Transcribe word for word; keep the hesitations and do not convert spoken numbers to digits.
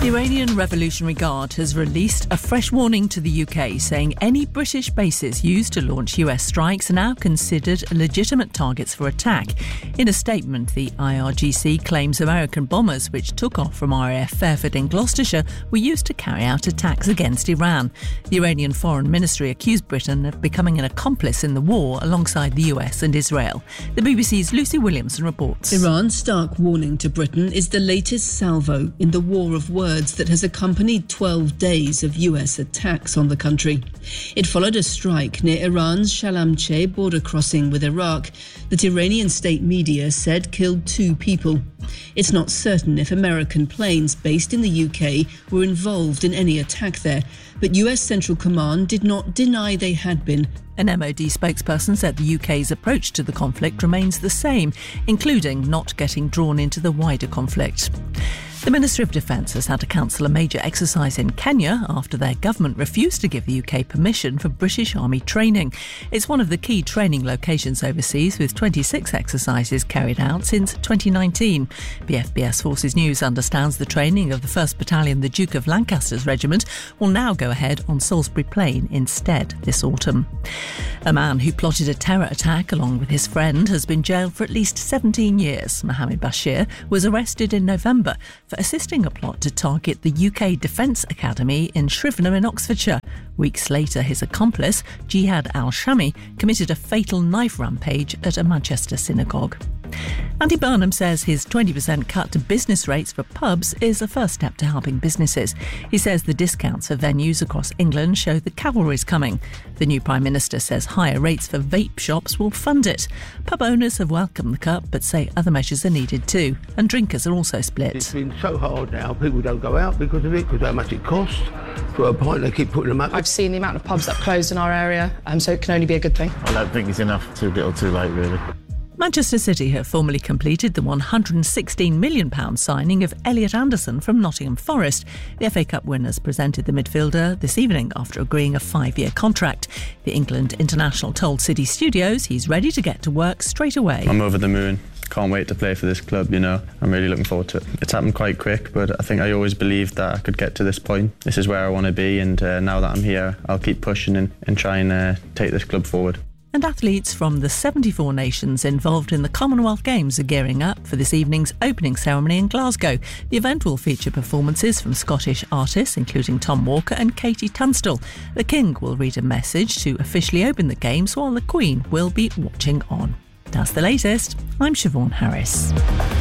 The Iranian Revolutionary Guard has released a fresh warning to the U K, saying any British bases used to launch U S strikes are now considered legitimate targets for attack. In a statement, the I R G C claims American bombers, which took off from R A F Fairford in Gloucestershire, were used to carry out attacks against Iran. The Iranian Foreign Ministry accused Britain of becoming an accomplice in the war alongside the U S and Israel. The B B C's Lucy Williamson reports. Iran's stark warning to Britain is the latest salvo in the war of words that has accompanied twelve days of U S attacks on the country. It followed a strike near Iran's Shalamcheh border crossing with Iraq that Iranian state media said killed two people. It's not certain if American planes based in the U K were involved in any attack there, but U S Central Command did not deny they had been. An M O D spokesperson said the U K's approach to the conflict remains the same, including not getting drawn into the wider conflict. The Ministry of Defence has had to cancel a major exercise in Kenya after their government refused to give the U K permission for British Army training. It's one of the key training locations overseas, with twenty-six exercises carried out since twenty nineteen. The F B S Forces News understands the training of the first Battalion, the Duke of Lancaster's regiment, will now go ahead on Salisbury Plain instead this autumn. A man who plotted a terror attack along with his friend has been jailed for at least seventeen years. Mohammed Bashir was arrested in November for assisting a plot to target the U K Defence Academy in Shrivenham in Oxfordshire. Weeks later, his accomplice, Jihad al-Shami, committed a fatal knife rampage at a Manchester synagogue. Andy Burnham says his twenty percent cut to business rates for pubs is a first step to helping businesses. He says the discounts for venues across England show the cavalry's coming. The new Prime Minister says higher rates for vape shops will fund it. Pub owners have welcomed the cut but say other measures are needed too, and drinkers are also split. It's been so hard now, people don't go out because of it, because how much it costs. For a pint they keep putting them up. I've seen the amount of pubs that have closed in our area, um, so it can only be a good thing. I don't think it's enough, too little too late really. Manchester City have formally completed the one hundred sixteen million pounds signing of Elliot Anderson from Nottingham Forest. The F A Cup winners presented the midfielder this evening after agreeing a five-year contract. The England international told City Studios he's ready to get to work straight away. I'm over the moon. Can't wait to play for this club, you know. I'm really looking forward to it. It's happened quite quick, but I think I always believed that I could get to this point. This is where I want to be, and uh, now that I'm here, I'll keep pushing and, and try and uh, take this club forward. And athletes from the seventy-four nations involved in the Commonwealth Games are gearing up for this evening's opening ceremony in Glasgow. The event will feature performances from Scottish artists, including Tom Walker and Katie Tunstall. The King will read a message to officially open the Games, while the Queen will be watching on. That's the latest. I'm Siobhan Harris.